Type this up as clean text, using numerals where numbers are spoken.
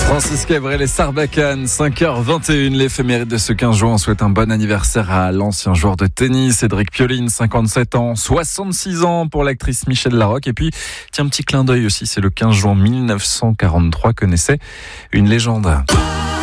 Francis Cabrel et Sarbacane, 5h21, l'éphéméride de ce 15 juin. On souhaite un bon anniversaire à l'ancien joueur de tennis, Cédric Pioline, 57 ans, 66 ans pour l'actrice Michèle Larocque. Et puis, tiens, petit clin d'œil aussi, c'est le 15 juin 1943 que naissait une légende.